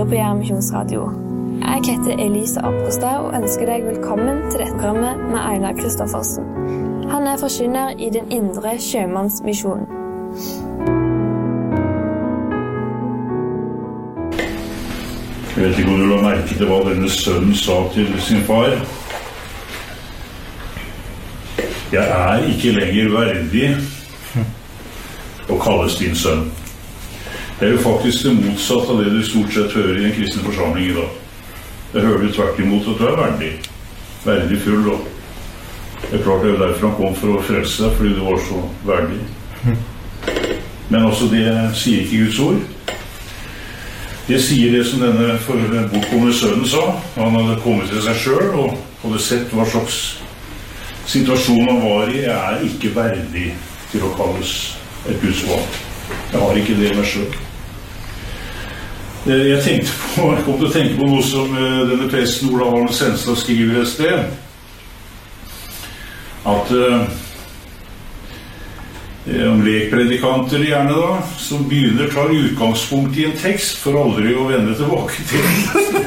hører på Jæren Misjonsradio. Jeg heter Elise Abrostad og ønsker deg velkommen til dette programmet med Einar Kristoffersen. Han forkynner i den indre sjømannsmisjonen. Jeg vet ikke om du la merke til hva denne sønnen sa til sin far. Jeg ikke lenger verdig å kalles din sønn. Det jo faktisk det motsatte av det du stort sett hører i en kristen forsamling i dag. Jeg hører du tvert imot at du verdig. Verdig full. Og det klart det jo derfor han kom for å frelse deg, fordi du var så verdig. Men også det sier ikke Guds ord. Det sier det som denne bortkomne sønnen sa. Han hadde kommet til seg selv og hadde sett hva slags situasjon han var i. Jeg ikke verdig til å kalles et Guds barn. Jeg har ikke det med selv. Jeg kom til å tenke på noe som denne presten Olav Arne Senstad skriver et sted. At om lekpredikanter gjerne da, som begynner tar utgangspunkt i en tekst for aldri å vende tilbake til.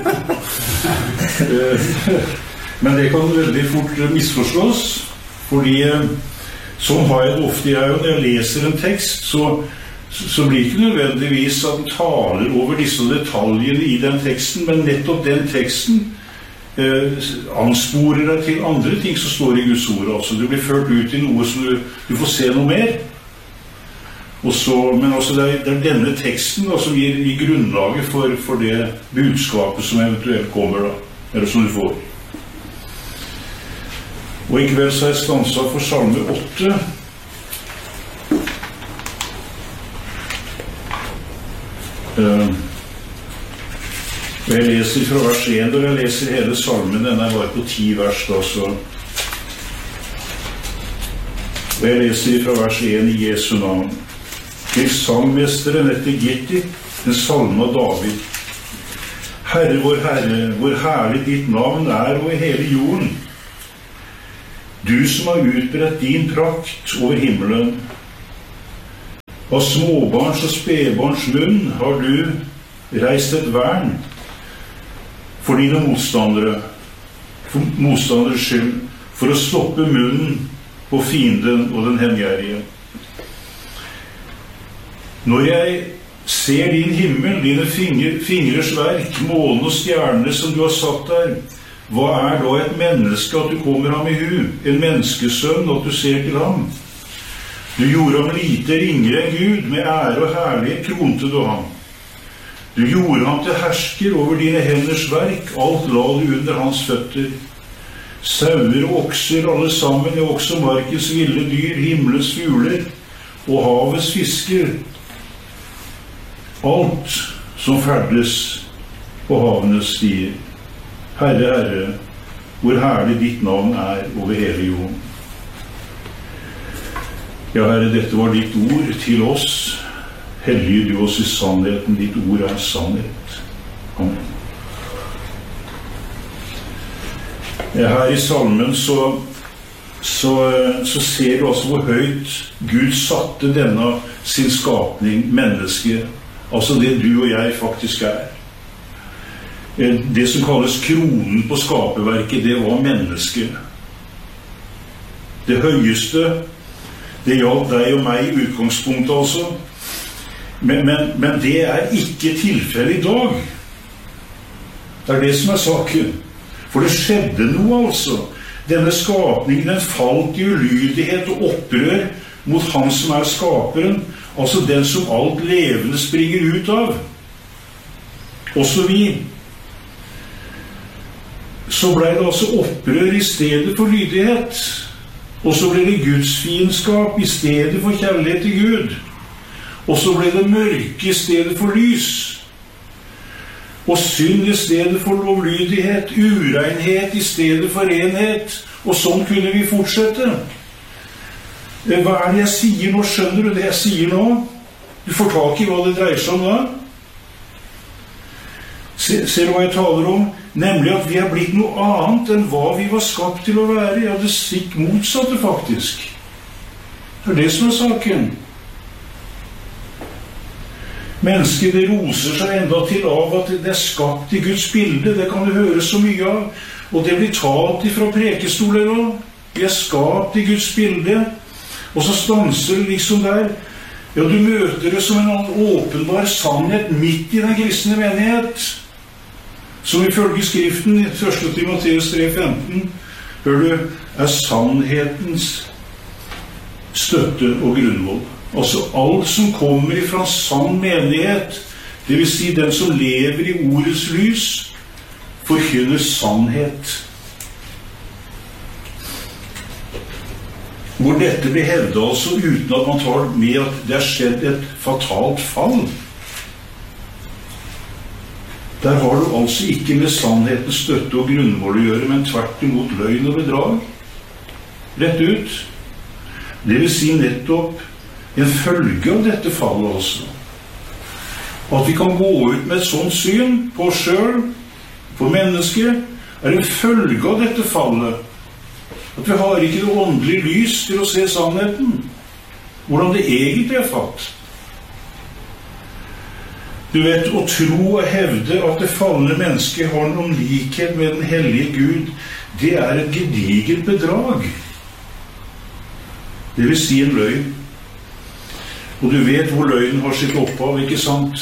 Men det kan veldig fort misforstås, fordi sånn har jeg det ofte når jeg leser en tekst, så blir ikke nødvendigvis at den taler over disse detaljene i den teksten, men nettopp den teksten ansporer deg til andre ting som står i Guds ord. Altså, du blir ført ut i noe som du får se noe mer. Men også det denne teksten da, som gir grunnlaget for det budskapet som eventuelt kommer da, eller som du får. Og i kveld så jeg stanset for salme 8. Jeg leser fra vers 1, og jeg leser hele salmen, den bare på 10 vers da, så. Og jeg leser fra vers 1 i Jesu navn. Til sangmesteren etter Gitti, en salme av David. Herre, hvor herlig ditt navn over hele jorden. Du som har utbredt din prakt over himmelen. Av småbarns og spedbarns munn har du reist et vern for dine motstandere, for motstanderes skyld, for å stoppe munnen på fienden og den hemgjerrige. Når jeg ser din himmel, dine fingrers verk, månen og stjernene som du har satt der, hva da et menneske at du kommer ham i hu, en menneskesønn at du ser til ham? Du gjorde ham lite ringere enn Gud, med ære og herlighet kronte du ham. Du gjorde ham til hersker over dine henders verk, alt la du under hans føtter. Sauer og okser alle sammen, også markens ville dyr, himmelens fugler og havets fisker. Alt som ferdes på havenes stier. Herre, Herre, hvor herlig ditt navn over hele jorden. Ja, Herre, dette var ditt ord til oss. Hellige du oss i sannheten. Ditt ord sannhet. Amen. Her i salmen så ser du altså hvor høyt Gud satte denne sin skapning, mennesket. Altså det du og jeg faktisk Det som kalles kronen på skaperverket, det var mennesket. Det høyeste, det gjaldt deg og meg i utgangspunktet altså. Men det ikke tilfellet i dag. Det det som saken. For det skjedde noe altså. Denne skapningen, den falt i ulydighet og opprør mot han som skaperen, altså den som alt levende springer ut av. Også vi. Så ble det altså opprør i stedet for lydighet. Og så ble det Guds fiendskap i stedet for kjærlighet til Gud. Og så ble det mørke i stedet for lys. Og synd i stedet for lovlydighet, urenhet i stedet for renhet. Og sånn kunne vi fortsette. Hva det jeg sier nå? Skjønner du det jeg sier nå? Du får tak i hva det dreier seg om da. Ser du hva jeg taler om? Nemlig at vi blitt noe annet enn hva vi var skapt til å være. Ja, det stikk motsatte faktisk. Det det som saken. Mennesket det roser seg enda til av at det skapt i Guds bilde. Det kan du høre så mye av. Og det blir talt ifra prekestoler også. Vi skapt i Guds bilde. Og så stanser det liksom der. Ja, du møter det som en åpenbar sannhet midt i den kristne menighet. Som ifølge Skriften, 1. Timoteus 3,15, hør du, sannhetens støtte og grunnvoll. Altså alt som kommer fra en sann menighet, det vil si den som lever i ordets lys, forkynner sannhet. Hvor dette blir hevdet altså uten at man tar med at det har skjedd et fatalt fall. Der har du altså ikke med sannhetens støtte og grunnvoll å gjøre, men tvert imot løgn og bedrag. Rett ut. Det vil si nettopp en følge av dette fallet også. At vi kan gå ut med et sånt syn på oss selv, på mennesket, en følge av dette fallet. At vi har ikke det åndelige lys til å se sannheten. Hvordan det egentlig fatt. Du vet, å tro og hevde at det falne mennesket har noen likhet med den hellige Gud, det et gedigent bedrag. Det vil si en løgn. Og du vet hvor løgnen har sitt opphav, ikke sant?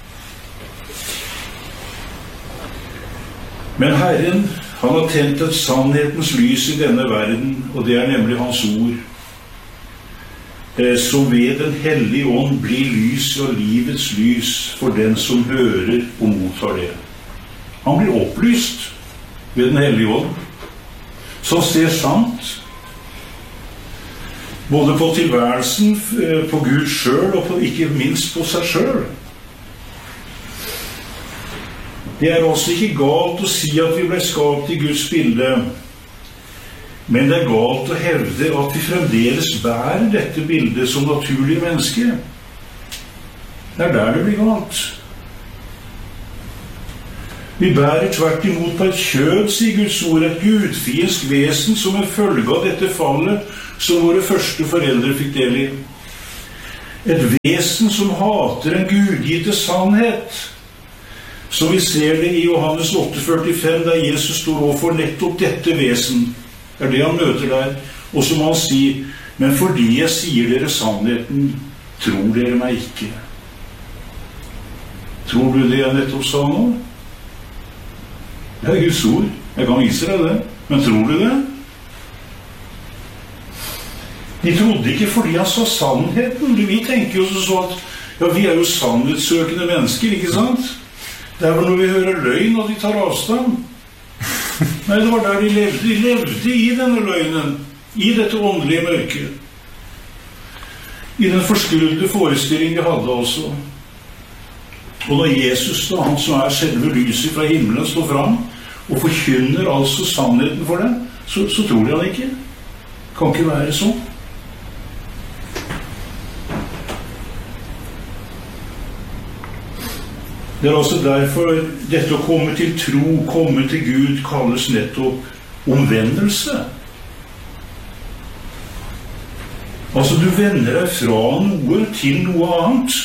Men Herren, han har tent et sannhetens lys i denne verden, og det nemlig hans ord. Så ved den hellige ånd blir lys og livets lys for den som hører og mottar det. Han blir opplyst ved den hellige ånd, som ser sant, både på tilværelsen, på Gud selv, og ikke minst på seg selv. Det altså ikke galt å si at vi ble skapt i Guds bilde, men det galt å hevde at vi fremdeles bærer dette bildet som naturlige mennesker. Det der det blir galt. Vi bærer tvert imot på et kjød, sier Guds ord, et gudfiendsk vesen som en følge av dette fallet som våre første foreldre fikk del i. Et vesen som hater en gudgitte sannhet. Så vi ser det i Johannes 8,45, der Jesus står overfor nettopp dette vesen. Det han møter der. Og som han sier, men fordi jeg sier dere sannheten, tror dere meg ikke. Tror du det jeg nettopp sa nå? Det Guds ord. Jeg kan vise deg det. Men tror du det? De trodde ikke fordi han sa sannheten. Vi tenker jo så at ja, vi jo sannhetssøkende mennesker, ikke sant? Det vel når vi hører løgn og de tar avstand. Nei, det var der de levde. De levde i denne løgnen, i dette åndelige mørket. I den forskrudde forestilling de hadde også. Og når Jesus, da, han som selve lyset fra himmelen, står fram og forkynner altså sannheten for dem, så tror de han ikke. Kan ikke være sånn. Det altså derfor dette å komme til tro, komme til Gud, kalles nettopp omvendelse. Altså du vender deg fra noe til noe annet.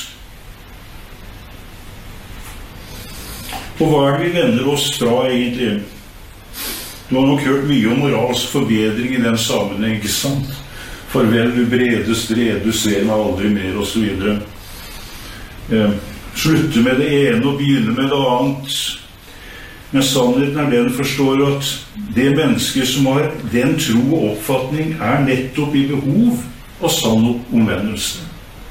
Og hva det vi vender oss fra egentlig? Du har nok hørt mye om moralsk forbedring i den sammenheng, ikke sant? Farvel, du brede stred, du ser meg aldri mer, og så videre. Slutte med det ene og begynne med det annet. Men sannheten den forstår at det mennesket som har den tro og oppfatning nettopp i behov av sann omvendelse.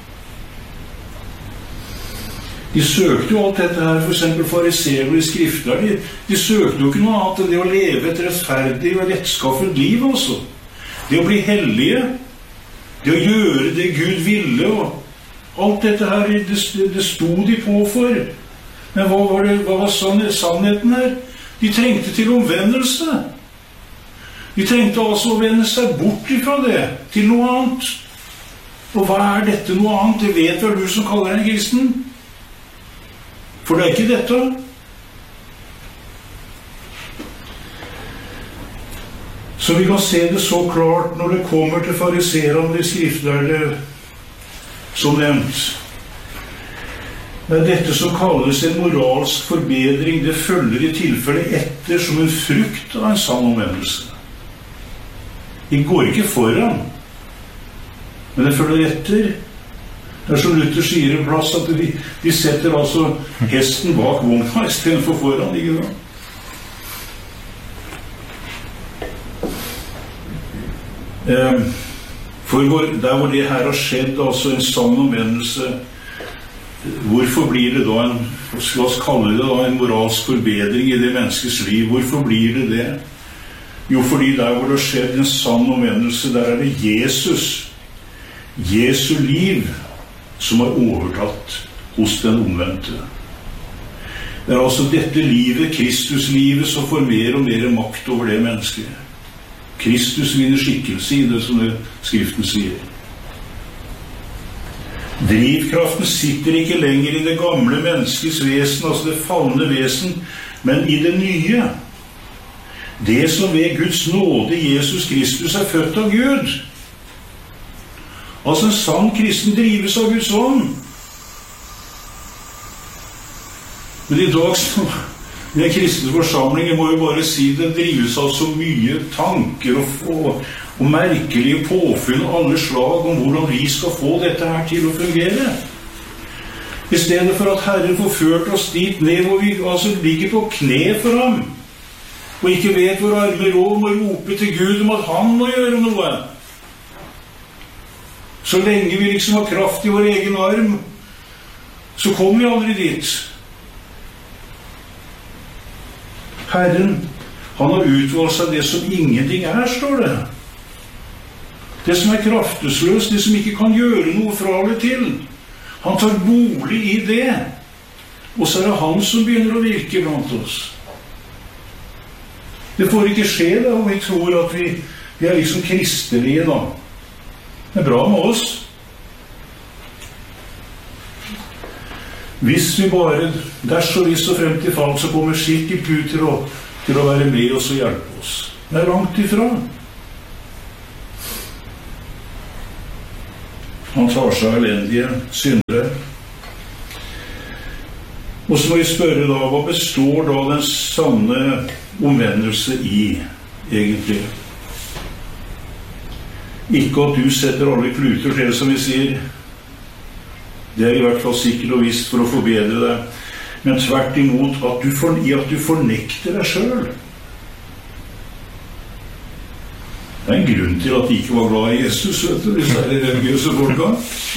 De søkte jo alt dette her, for eksempel fariseere i skrifter. De søkte jo ikke noe annet enn det å leve et rettferdig og rettskaffet liv, altså. Det å bli hellige, det å gjøre det Gud ville, og alt dette her, det sto de på for. Men hva var sannheten her? De trengte til omvendelse. De trengte altså å vende seg bort ifra det, til noe annet. Og hva dette noe annet? Det vet vel du som kaller deg en kristen? For det ikke dette. Så vi kan se det så klart når det kommer til fariserene i skriftlærde, som nevnt. Dette som kalles en moralsk forbedring, det følger I tilfelle etter som en frukt av en sann omvendelse. Det går ikke foran, men det følger etter. Det som Luther sier en plass, at de setter altså hesten bak vogna I stedet for foran, ikke da? For der hvor det her har skjedd, altså en sann omvendelse, hvorfor blir det da la oss kalle det da en moralsk forbedring I det menneskets liv? Hvorfor blir det det? Jo, fordi der hvor det har skjedd en sann omvendelse, der det Jesus, Jesu liv, som har overtatt hos den omvendte. Det altså dette livet, Kristuslivet, som får mer og mer makt over det mennesket. Kristus vinner skikkelse I det som det Skriften sier. Drivkraften sitter ikke lenger I det gamle menneskets vesen, altså det falne vesen, men I det nye. Det som ved Guds nåde Jesus Kristus født av Gud. Altså en sann kristen drives av Guds ånd. Men I dag den kristne forsamlingen må jo bare si den drives av så mye tanker og merkelige påfunn av alle slag om hvordan vi skal få dette her til å fungere. I stedet for at Herren forførte oss dit ned hvor vi altså ligger på kne for ham og ikke vet hvor armer om og roper til Gud om at han må gjøre noe. Så lenge vi liksom har kraft I vår egen arm, så kommer vi aldri dit. Herren, han har utvalgt seg det som ingenting står det. Det som kraftesløst, det som ikke kan gjøre noe fra eller til. Han tar bolig I det, og så det han som begynner å virke blant oss. Det får ikke skje da, om vi tror at vi liksom kristelige da. Det bra med oss. Hvis vi bare, dersom vi så frem til fall, så kommer sikkert Gud til å være med oss og hjelpe oss. Det langt ifra. Han tar seg av elendige syndere. Og så må vi spørre da, hva består da den sanne omvendelse I, egentlig? Ikke at du setter alle kluter til, som vi sier. Det I hvert fall sikkert og visst for å forbedre deg. Men tvert imot at du fornekter deg selv. Det en grunn til at de ikke var glad I Jesus, vet du, disse religiøse folka.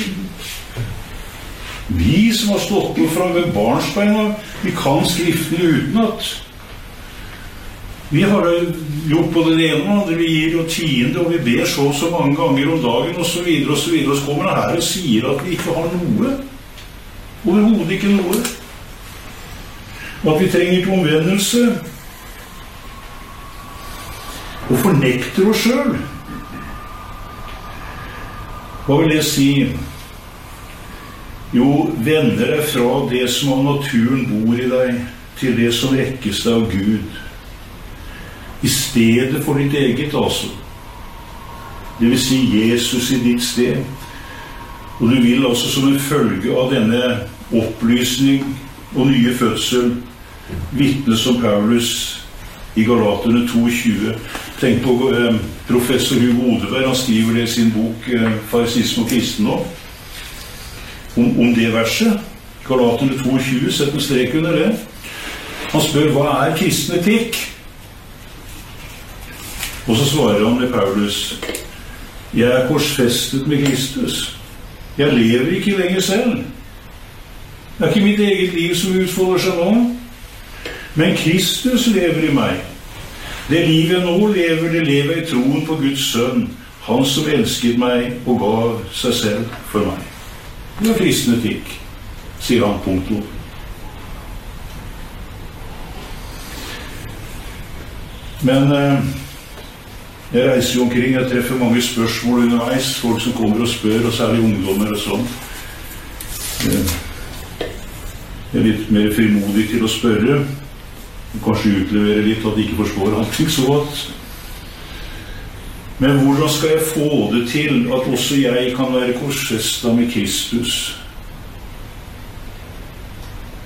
Vi som har stått på fra ved barnsbeina, vi kan skriftene utenat. Vi har gjort både det ene og andre, vi gir jo tiende, og vi ber så mange ganger om dagen, og så videre, og så videre. Og så kommer det her og sier at vi ikke har noe. Overhodet ikke noe. Og at vi trenger til omvendelse. Og fornekter oss selv. Hva vil det si? Jo, vender deg fra det som av naturen bor I deg, til det som rekkes deg av Gud. I stedet for ditt eget altså. Det vil si Jesus I ditt sted. Og du vil altså som en følge av denne opplysning og nye fødsel vitne som Paulus I Galaterne 2,20. Tenk på professor Hugo Odeberg, han skriver det I sin bok Farisisme og kristendom. Om det verset, Galaterne 2,20, sett en strek under det. Han spør, hva kristen etikk? Og så svarer han med Paulus, jeg korsfestet med Kristus. Jeg lever ikke lenger selv. Det ikke mitt eget liv som utfolder seg nå. Men Kristus lever I meg. Det livet jeg nå lever, det lever I troen på Guds sønn, han som elsket meg og gav seg selv for meg. Det kristen etikk, sier han punktum. Men jeg reiser jo omkring, jeg treffer mange spørsmål underveis, folk som kommer og spør, og særlig ungdommer og sånn. Jeg litt mer frimodig til å spørre, kanskje utlevere litt at de ikke forstår allting så godt. Men hvordan skal jeg få det til at også jeg kan være korsfestet med Kristus?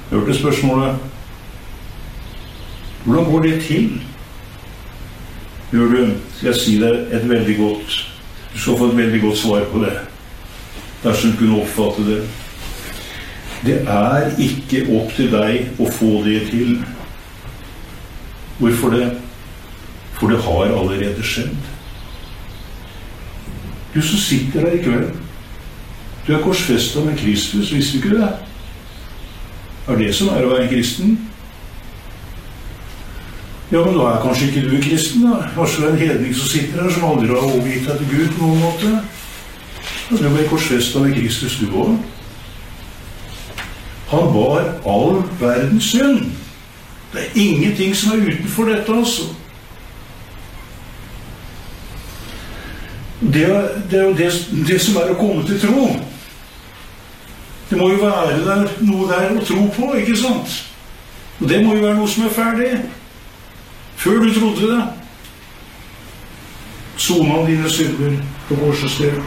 Hørte spørsmålet? Hvordan går det til? Hør du, skal jeg si deg et veldig godt, du skal få et veldig godt svar på det, dersom du kunne oppfatte det. Det er ikke opp til deg å få det til. Hvorfor det? For det har allerede skjedd. Du som sitter her i kveld, du er korsfestet med Kristus, visste du ikke det? Er det som er å være kristen? Ja, men da er kanskje ikke du kristen, da. Kanskje du er en hedning som sitter her, som aldri har overgitt deg til Gud på noen måte. Ja, du ble korsfestet med Kristus, du også. Han bar all verdens synd. Det er ingenting som er utenfor dette, altså. Det er jo det som er å komme til tro. Det må jo være der, noe der å tro på, ikke sant? Og det må jo være noe som er ferdig. Før du trodde det. Sona dine synder på korsets sted.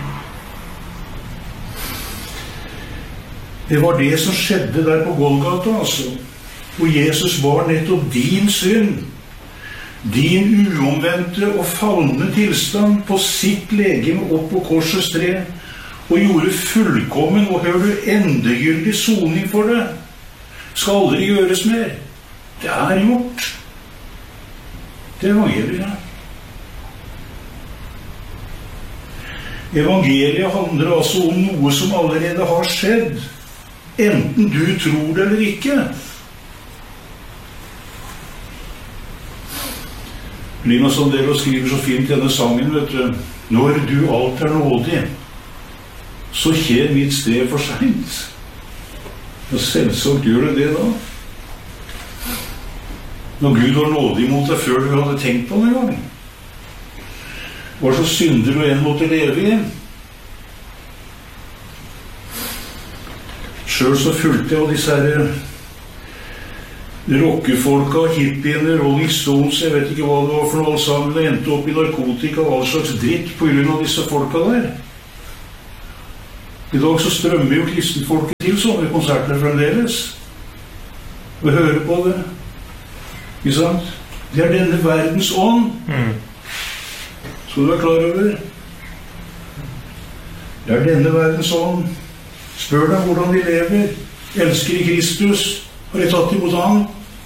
Det var det som skjedde der på Golgata, altså. Hvor Jesus var nettopp din synd. Din uomvendte og falne tilstand på sitt legeme opp på korsets tre. Og gjorde fullkommen, og hør du, endegyldig soning for det. Skal aldri gjøres mer. Det er gjort. Det er evangeliet. Evangeliet handler altså om noe som allerede har skjedd. Enten du tror det eller ikke. Lina Sandelo skriver så fint denne sangen, vet du. Når du alt er nådig, så skjer mitt sted for sent. Og selvsagt gjør det da. Når Gud var nådig mot deg før du hadde tenkt på det en gang. Hva så synder du enn måtte leve i. Selv så fulgte jeg av disse her rockefolka, hippiene, Rolling Stones, jeg vet ikke hva det var for noe sammen, og endte opp i narkotika og all slags dritt på grunn av disse folka der. I dag så strømmer jo kristenfolket til sånne konserter fremdeles. Og hører på det. Ikke sant? Det er denne verdens ånd. Så du er klar over. Det er denne verdens ånd. Spør deg hvordan de lever. Elsker i Kristus. Har de tatt imot ham?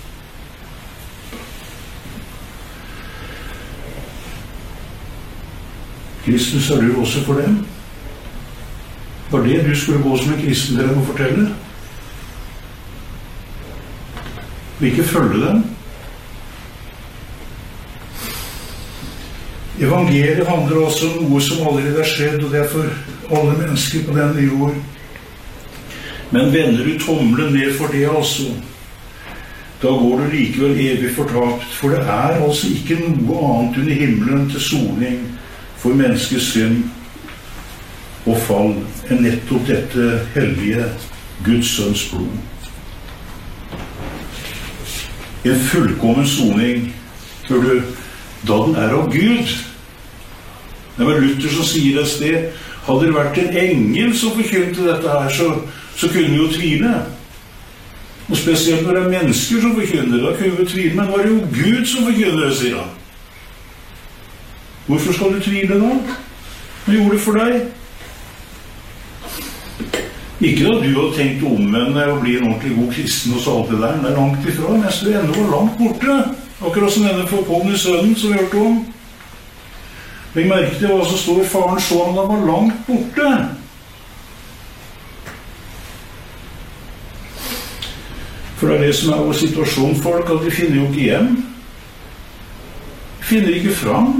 Kristus er du også for dem. Var det du skulle gå som en kristen til dem og fortelle? Og ikke følge dem. Evangeliet handler også om noe som allerede er skjedd, og det er for alle mennesker på denne jord. Men vender du tommelen ned for det altså, da går du likevel evig fortapt, for det er altså ikke noe annet under himmelen til soning for menneskets synd og fall enn nettopp dette hellige Guds sønns blod. En fullkommen soning, hør du, da den er av Gud. Det var Luther som sier et sted, hadde det vært en engel som forkynte dette her, så kunne vi jo tvile. Og spesielt når det er mennesker som forkynner, da kunne vi tvile, men var det jo Gud som forkynner det, sier han. Hvorfor skal du tvile da? Han gjorde det for deg. Ikke da du hadde tenkt å omvende og bli en ordentlig god kristen og så alt det der, men det er langt ifra, mens du enda var langt borte. Akkurat som denne forpående sønnen som vi hørte om. Legg merke til hva som står, faren så han da var langt borte. For det er det som er vår situasjon, folk, at de finner jo ikke hjem. De finner ikke fram.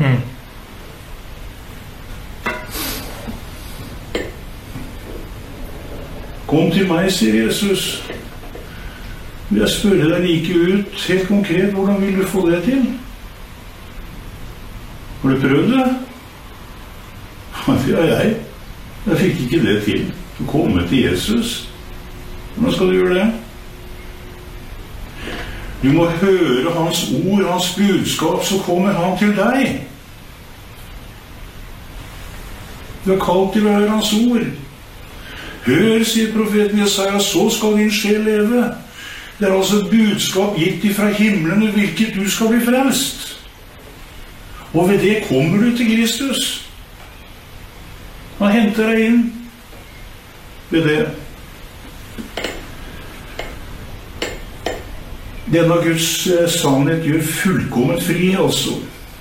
Kom til meg, sier Jesus. Vil jeg spørre deg like ut, helt konkret, hvordan vil du få det til? Har du prøvd det? Ja, det er jeg. Jeg fikk ikke det til. Du kommer til Jesus. Hvordan skal du gjøre det? Du må høre hans ord, hans budskap, så kommer han til deg. Du er kalt til å høre hans ord. Hør, sier profeten Jesaja, så skal din sjel leve. Det altså et budskap gitt fra himmelen, hvilket du skal bli frelst. Og ved det kommer du til Kristus. Han henter deg inn ved det. Denne Guds sannhet gjør fullkomment fri, altså.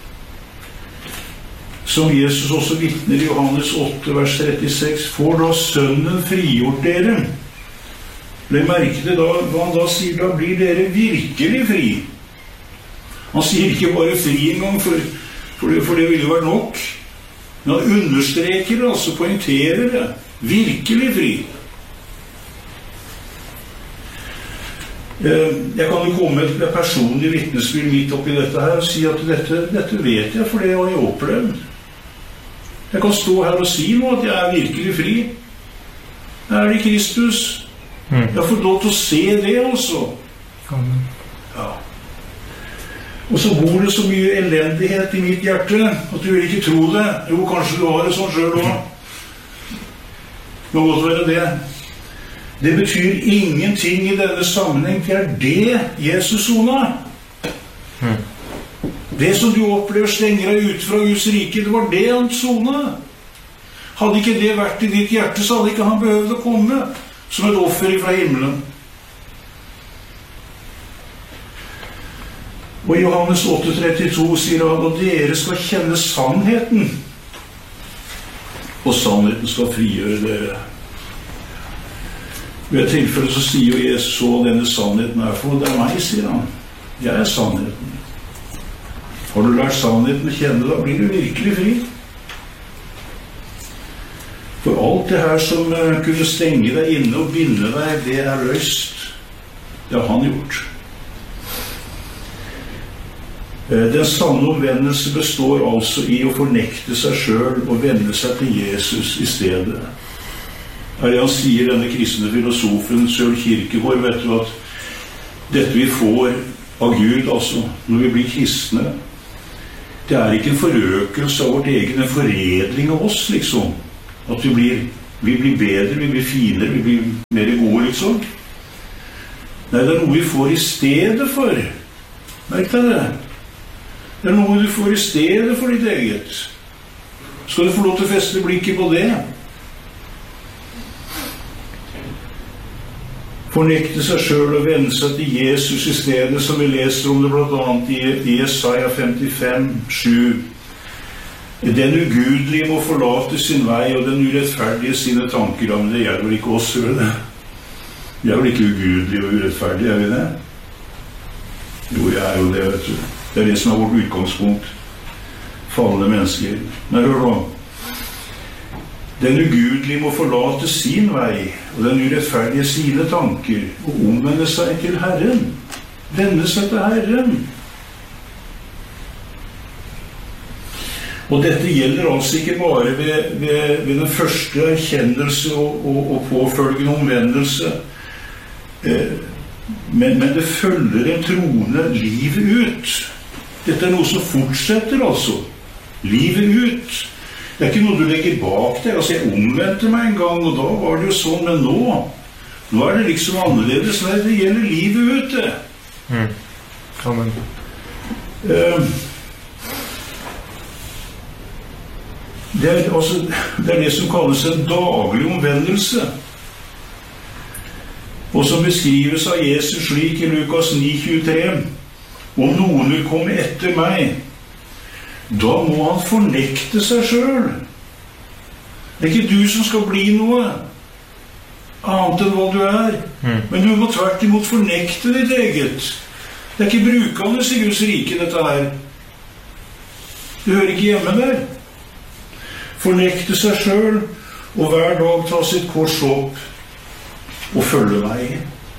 Som Jesus også vitner i Johannes 8, vers 36. For da Sønnen frigjort dere. Legg merke til hva han da sier, da blir dere virkelig fri. Han sier ikke bare fri en gang, for det ville vært nok. Men han understreker det, altså poengterer det. Virkelig fri. Jeg kan jo komme med et personlig vitnesbyrd midt oppi dette her og si at dette vet jeg, for det har jeg opplevd. Jeg kan stå her og si nå at jeg er virkelig fri. Jeg er i Kristus. Jeg har fått lov til å se det også. Ja. Og så bor det så mye elendighet i mitt hjerte at du vil ikke tro det. Jo, kanskje du har det sånn selv også. Det må godt være det. Det betyr ingenting i denne sammenheng. Det er det Jesus sonet. Det som du opplever stenger deg ut fra Guds rike, det var det han sonet. Hadde ikke det vært i ditt hjerte, så hadde ikke han behøvd å komme som et offer fra himmelen. Og i Johannes 8,32 sier han at dere skal kjenne sannheten, og sannheten skal frigjøre dere. Ved et tilfelle så sier jo Jesus så denne sannheten er for, det er meg, sier han. Jeg er sannheten. Har du lært sannheten å kjenne, da blir du virkelig fri. For alt det her som kunne stenge deg inne og binde deg, det er løst. Det har han gjort. Den sanne omvendelse består altså i å fornekte seg selv og vende seg til Jesus i stedet. Her han sier, denne kristne filosofen Søren Kierkegaard, vet du at dette vi får av Gud, altså når vi blir kristne, det er ikke en forøkelse av vårt egen, en foredling av oss, liksom. At vi blir bedre, vi blir finere, vi blir mer gode, liksom. Nei, det er noe vi får i stedet for. Merk deg det. Det er noe du får i stedet for ditt eget. Skal du få lov til å feste blikket på det? Fornekte seg selv og vende seg til Jesus i stedet, som vi leser om det blant annet i Jesaja 55:7. Den ugudelige må forlate sin vei, og den urettferdige sine tanker. Men det gjelder vel ikke oss, gjør det? Vi er vel ikke ugudelige og urettferdige, er vi det? Jo, jeg er jo det, vet du. Det er det som er vårt utgangspunkt. Falne mennesker. Men hør nå. Den ugudelige må forlate sin vei, og den urettferdige sine tanker, og omvende seg til Herren. Vende seg til Herren. Og dette gjelder altså ikke bare ved den første erkjennelse og påfølgende omvendelse, men det følger en troende livet ut. Dette er noe som fortsetter, altså. Livet ut. Det er ikke noe du legger bak deg. Altså, jeg omvendte meg en gang, og da var det jo sånn, men nå er det liksom annerledes. Nei, det gjelder livet ut, det. Amen. Det er det som kalles en daglig omvendelse, og som beskrives av Jesus slik i Lukas 9,23. Om noen vil komme etter meg, da må han fornekte seg selv. Det er ikke du som skal bli noe annet enn hva du er, men du må tvert imot fornekte ditt eget. Det er ikke brukende i Guds rike, dette her. Du hører ikke hjemme der. Fornekte seg selv, og hver dag ta sitt kors opp og følge meg.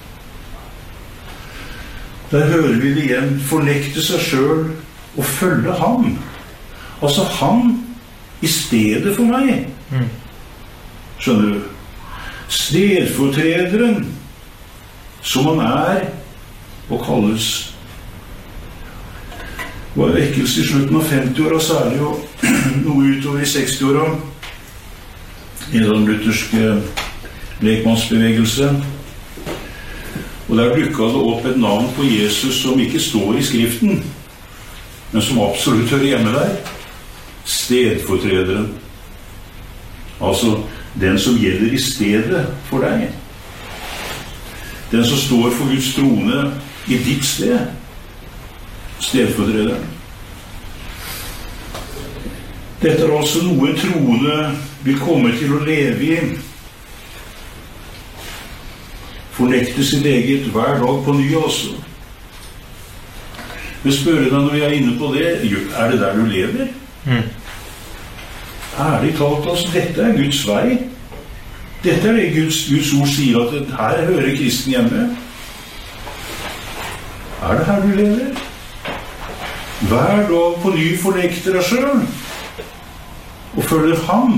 Der hører vi det igjen. Fornekte seg selv og følge ham. Altså han i stedet for meg. Skjønner du? Stedfortrederen som han er og kalles. Det var vekkelse i slutten av 50-åra, særlig og noe utover i 60-åra, i den lutherske lekmannsbevegelse. Og der dukket det opp et navn på Jesus som ikke står i Skriften, men som absolutt hører hjemme der. Stedfortrederen. Altså den som gjelder i stedet for deg. Den som står for Guds trone i ditt sted. Stedfortrederen. Dette er altså noe troende vil komme til å leve i. Fornekte sitt eget hver dag på ny også. Men spørre deg når vi er inne på det, er det der du lever? Ærlig talt, altså, dette er Guds vei. Dette er det Guds ord sier, at her hører kristen hjemme. Er det her du lever? Hver dag på ny fornekter deg selv og følger ham.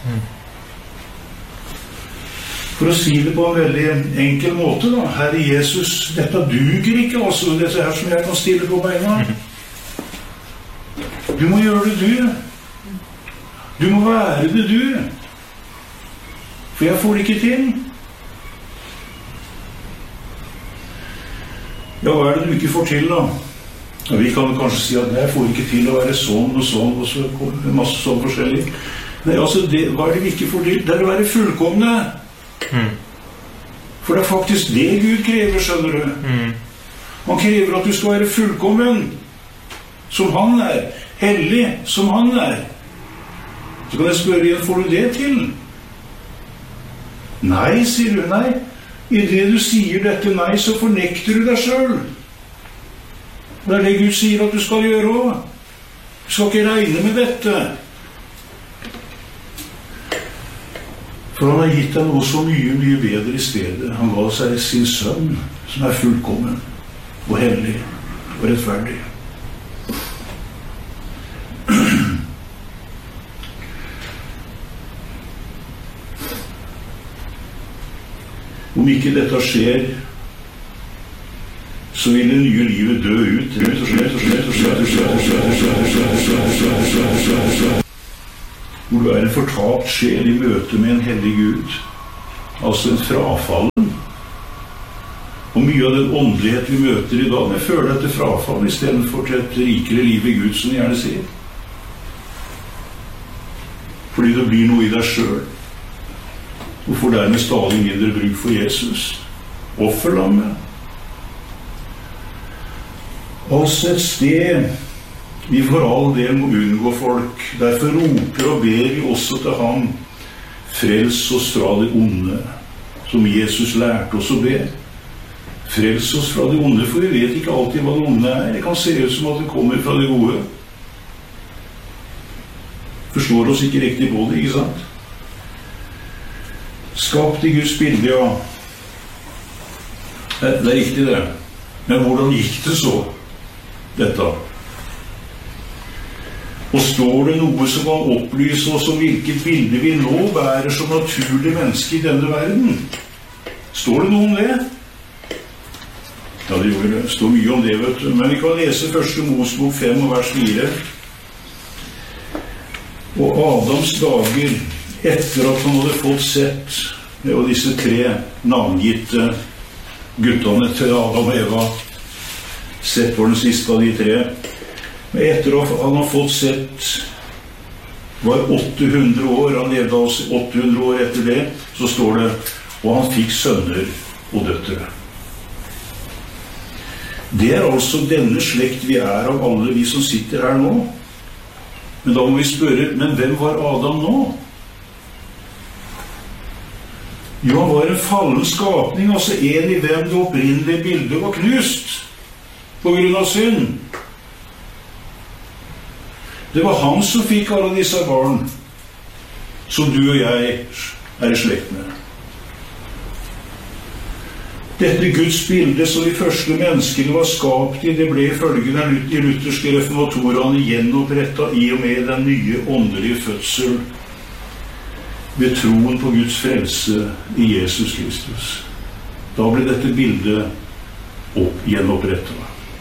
For å si det på en veldig enkel måte da, Herre Jesus, dette duger ikke altså, dette her som jeg kan stille på beina. Du må gjøre det du. Du må være det du. For jeg får det ikke til. Ja, hva er det du ikke får til da? Ja, vi kan kanskje si at jeg får ikke til å være sånn og sånn, og så masse sånn forskjellig. Nei, altså, hva er det vi ikke får til? Det er å være fullkomne. For det er faktisk det Gud krever, skjønner du. Han krever at du skal være fullkommen som han er, hellig som han er. Så kan jeg spørre igjen, får du det til? Nei, sier du. Nei, i det du sier dette nei, så fornekter du deg selv. Det er det Gud sier at du skal gjøre også. Du skal ikke regne med dette. For han har gitt deg noe så mye, mye bedre i stedet. Han ga seg sin sønn, som er fullkommen og hellig og rettferdig. Om ikke dette skjer, så vil det nye livet dø ut. Hvor du er en fortapt sjel i møte med en hellig Gud. Altså en frafallen. Og mye av den åndelighet vi møter i dag, jeg føler dette frafall i stedet for til et rikere liv i Gud, som jeg gjerne sier. Fordi det blir noe i deg selv. Og får dermed stadig mindre bruk for Jesus. Offerlammet. Altså et sted vi for all del må unngå folk. Derfor roper og ber vi også til ham. Frels oss fra det onde, som Jesus lærte oss å be. Frels oss fra det onde, for vi vet ikke alltid hva det onde er. Det kan se ut som at det kommer fra det gode. Forstår oss ikke riktig på det, ikke sant? Skapt i Guds bilde, ja. Det er riktig det. Men hvordan gikk det så, dette? Og står det noe som kan opplyse oss om hvilket bilde vi nå bærer som naturlig menneske i denne verden? Står det noe om det? Ja, det står mye om det, vet du. Men vi kan lese 1. Mosebok 5 og vers 4. Og Adams dager, etter at han hadde fått sett, og disse 3 navngitte guttene til Adam og Eva, sett for den siste av de 3, men etter at han har fått sett, var 800 år, han levde altså 800 år etter det, så står det, og han fikk sønner og døtre. Det er altså denne slekt vi er av alle vi som sitter her nå. Men da må vi spørre, men hvem var Adam nå? Jo, han var en fallen skapning, altså en i hvem det opprinnelige bildet var knust på grunn av synd. Det var han som fikk alle disse barn som du og jeg er i slekt med. Dette Guds bilde som de første menneskene var skapt i, det ble ifølge de lutherske reformatorene gjenopprettet i og med den nye åndelige fødsel ved troen på Guds frelse i Jesus Kristus. Da ble dette bildet gjenopprettet.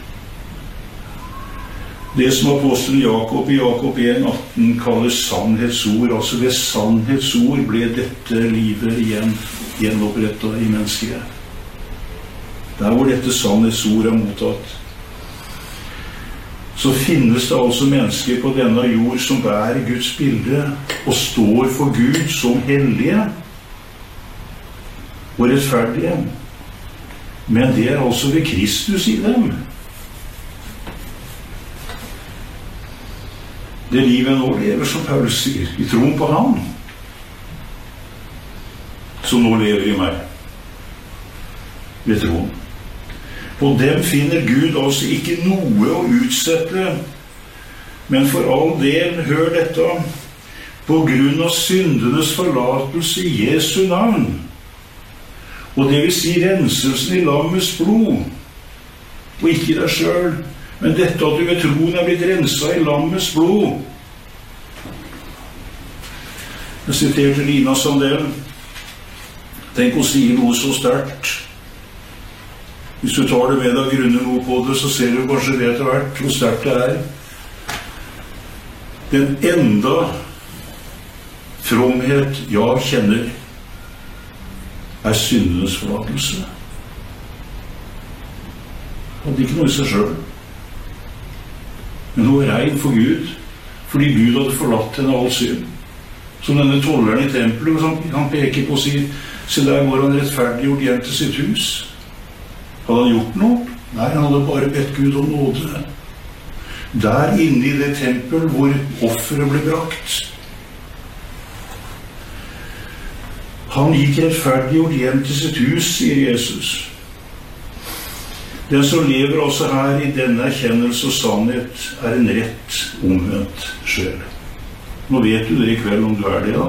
Det som apostelen Jakob i Jakob 1,18 kaller sannhetsord, altså ved sannhetsord ble dette livet igjen gjenopprettet i mennesket. der hvor dette sannhetsord er mottatt, så finnes det altså mennesker på denne jord som bærer Guds bilde og står for Gud som hellige og rettferdige. Men det er altså ved Kristus i dem. Det livet nå lever, som Paulus sier, i troen på ham, som nå lever i meg, ved troen. På dem finner Gud altså ikke noe å utsette, men for all del, hør dette, på grunn av syndenes forlatelse i Jesu navn, og det vil si renselsen i lammets blod, og ikke deg selv, men dette at du ved troen er blitt renset i lammets blod. Jeg siterte Lina Sandell. Tenk å si noe så sterkt. Hvis du tar det med deg og grunner noe på det, så ser du kanskje det etter hvert hvor sterkt det er. Den enda fromhet jeg kjenner er syndenes forlatelse. Hadde ikke noe i seg selv, men hun var rein for Gud, fordi Gud hadde forlatt henne all synd. Som denne tolleren i tempelet, som han peker på og sier, så der var han rettferdiggjort hjem til sitt hus. Hadde han gjort noe? Nei, han hadde bare bedt Gud om nåde. Der inne i det tempel hvor offeret ble brakt. Han gikk rettferdiggjort hjem til sitt hus, sier Jesus. Den som lever også her i denne erkjennelse og sannhet, er en rett omvendt sjel. Nå vet du det i kveld om du er det, da.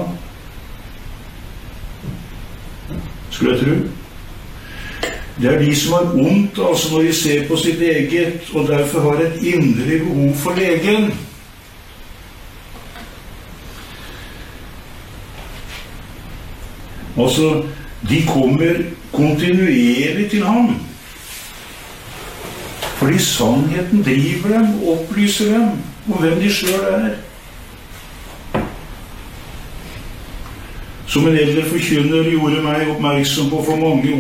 Skulle jeg tro. Det er de som har ondt, altså når de ser på sitt eget, og derfor har et indre behov for legen. Altså, de kommer kontinuerlig til ham. Fordi sannheten driver dem og opplyser dem om hvem de selv er. Som en eldre forkynner gjorde meg oppmerksom på for mange